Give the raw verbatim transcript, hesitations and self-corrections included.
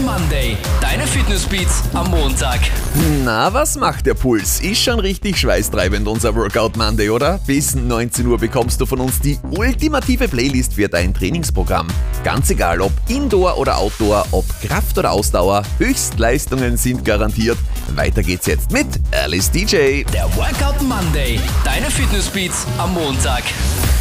Monday, deine Fitnessbeats am Montag. Na, was macht der Puls? Ist schon richtig schweißtreibend unser Workout Monday, oder? Bis neunzehn Uhr bekommst du von uns die ultimative Playlist für dein Trainingsprogramm. Ganz egal, ob Indoor oder Outdoor, ob Kraft oder Ausdauer, Höchstleistungen sind garantiert. Weiter geht's jetzt mit Alice D J. Der Workout Monday, deine Fitnessbeats am Montag.